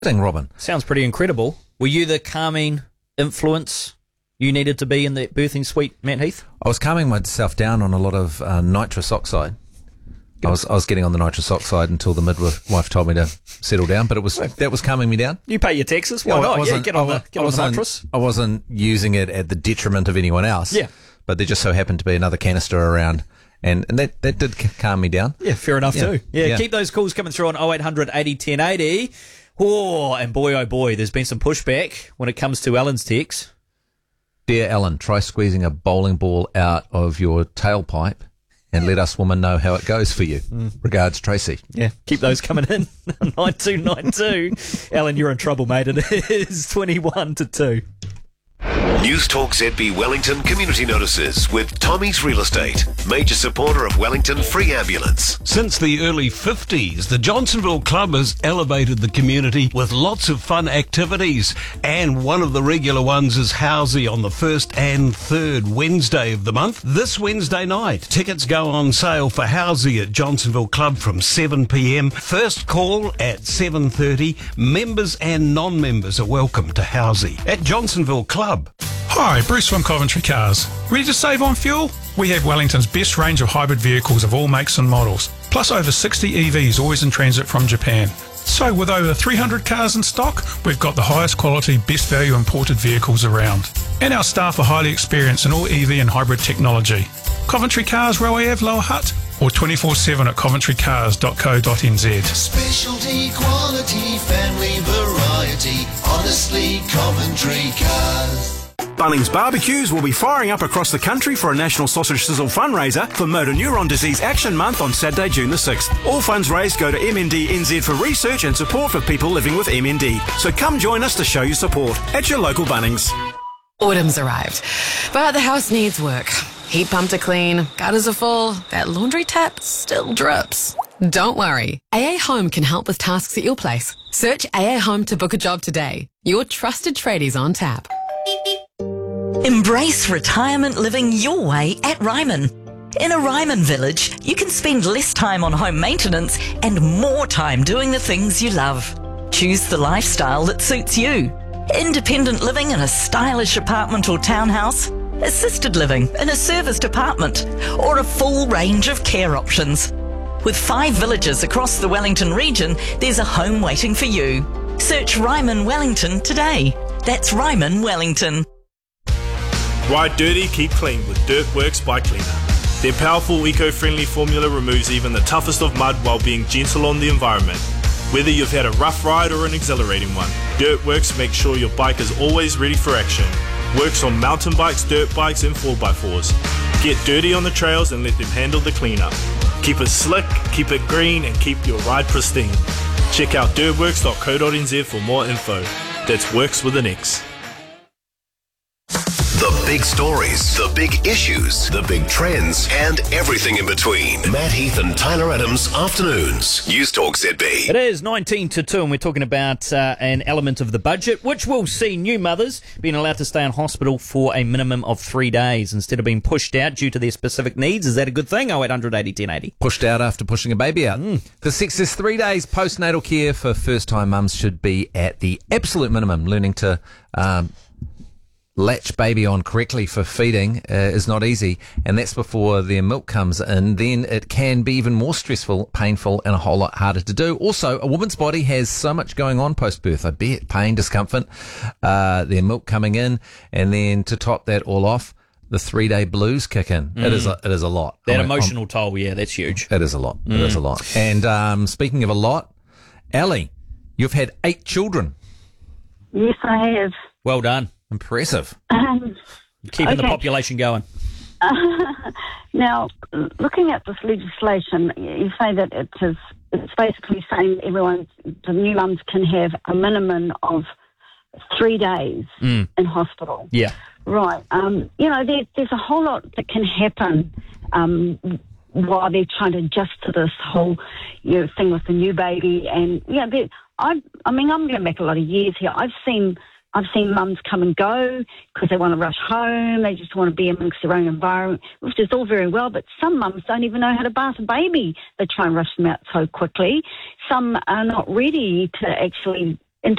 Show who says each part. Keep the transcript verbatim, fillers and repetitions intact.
Speaker 1: Thing, Robin.
Speaker 2: Sounds pretty incredible. Were you the calming influence you needed to be in the birthing suite, Matt Heath?
Speaker 1: I was calming myself down on a lot of uh, nitrous oxide. I was I was getting on the nitrous oxide until the midwife told me to settle down, but it was that was calming me down.
Speaker 2: You pay your taxes, why
Speaker 1: Yeah, I
Speaker 2: not? Yeah,
Speaker 1: wasn't-
Speaker 2: get on
Speaker 1: I
Speaker 2: the
Speaker 1: wa-
Speaker 2: get
Speaker 1: I
Speaker 2: on the
Speaker 1: wasn't-
Speaker 2: nitrous.
Speaker 1: I wasn't using it at the detriment of anyone else.
Speaker 2: Yeah.
Speaker 1: But there just so happened to be another canister around, and, and that, that did c- calm me down.
Speaker 2: Yeah, fair enough
Speaker 1: Yeah.
Speaker 2: too. Yeah,
Speaker 1: Yeah.
Speaker 2: keep those calls coming through on oh eight hundred eighty ten eighty. Oh, and boy, oh boy, there's been some pushback when it comes to Alan's text.
Speaker 1: Dear Alan, try squeezing a bowling ball out of your tailpipe and let us women know how it goes for you.
Speaker 2: Mm.
Speaker 1: Regards, Tracy.
Speaker 2: Yeah, keep those coming in. nine two nine two. Alan, you're in trouble, mate. It is twenty-one to two.
Speaker 3: News Talk Z B Wellington community notices with Tommy's Real Estate, major supporter of Wellington Free Ambulance.
Speaker 4: Since the early fifties, the Johnsonville Club has elevated the community with lots of fun activities, and one of the regular ones is Housey on the first and third Wednesday of the month. This Wednesday night, tickets go on sale for Housey at Johnsonville Club from seven p m. First call at seven thirty. Members and non-members are welcome to Housey at Johnsonville Club.
Speaker 5: Hi, Bruce from Coventry Cars. Ready to save on fuel? We have Wellington's best range of hybrid vehicles of all makes and models, plus over sixty E Vs always in transit from Japan. So with over three hundred cars in stock, we've got the highest quality, best value imported vehicles around. And our staff are highly experienced in all E V and hybrid technology. Coventry Cars, Railway Ave, Lower Hutt, or twenty-four seven at coventry cars dot co dot n z.
Speaker 6: Specialty, quality, family variety, honestly Coventry Cars.
Speaker 7: Bunnings Barbecues will be firing up across the country for a National Sausage Sizzle fundraiser for Motor Neuron Disease Action Month on Saturday, June the sixth. All funds raised go to M N D N Z for research and support for people living with M N D. So come join us to show your support at your local Bunnings.
Speaker 8: Autumn's arrived, but the house needs work. Heat pump to clean, gutters are full, that laundry tap still drips. Don't worry, A A Home can help with tasks at your place. Search A A Home to book a job today. Your trusted tradies on tap.
Speaker 9: Embrace retirement living your way at Ryman. In a Ryman village, you can spend less time on home maintenance and more time doing the things you love. Choose the lifestyle that suits you. Independent living in a stylish apartment or townhouse, assisted living in a serviced apartment, or a full range of care options. With five villages across the Wellington region, there's a home waiting for you. Search Ryman Wellington today. That's Ryman Wellington.
Speaker 10: Ride dirty, keep clean with Dirt Works Bike Cleaner. Their powerful eco-friendly formula removes even the toughest of mud while being gentle on the environment. Whether you've had a rough ride or an exhilarating one, Dirt Works makes sure your bike is always ready for action. Works on mountain bikes, dirt bikes and four by fours. Get dirty on the trails and let them handle the cleanup. Keep it slick, keep it green and keep your ride pristine. Check out dirt works dot co dot n z for more info. That's Works with an X.
Speaker 3: The big stories, the big issues, the big trends, and everything in between. Matt Heath and Tyler Adams, Afternoons. News Talk Z B.
Speaker 2: It is nineteen to two, and we're talking about uh, an element of the budget which will see new mothers being allowed to stay in hospital for a minimum of three days instead of being pushed out due to their specific needs. Is that a good thing? oh eight hundred eighty ten eighty.
Speaker 1: Pushed out after pushing a baby out. Mm. The six says three days postnatal care for first-time mums should be at the absolute minimum. Learning to um, latch baby on correctly for feeding uh, is not easy, and that's before their milk comes in. Then it can be even more stressful, painful, and a whole lot harder to do. Also, a woman's body has so much going on post-birth. I bet pain, discomfort, uh, their milk coming in, and then to top that all off, the three-day blues kick in. Mm. It is a, it is a lot.
Speaker 2: That
Speaker 1: I mean,
Speaker 2: emotional
Speaker 1: I'm,
Speaker 2: toll, yeah, that's huge.
Speaker 1: It is a lot.
Speaker 2: Mm.
Speaker 1: It is a lot. And um, speaking of a lot, Ali, you've had eight children.
Speaker 11: Yes, I have.
Speaker 2: Well done.
Speaker 1: Impressive.
Speaker 11: Um,
Speaker 2: Keeping
Speaker 11: okay.
Speaker 2: the population going.
Speaker 11: Uh, now, looking at this legislation, you say that it is, it's basically saying everyone, the new mums can have a minimum of three days
Speaker 2: mm.
Speaker 11: in hospital.
Speaker 2: Yeah.
Speaker 11: Right. Um, you know, there, there's a whole lot that can happen um, while they're trying to adjust to this whole, you know, thing with the new baby. And, yeah, I, I mean, I'm going back a lot of years here. I've seen... I've seen mums come and go because they want to rush home. They just want to be amongst their own environment, which is all very well. But some mums don't even know how to bath a baby. They try and rush them out so quickly. Some are not ready to actually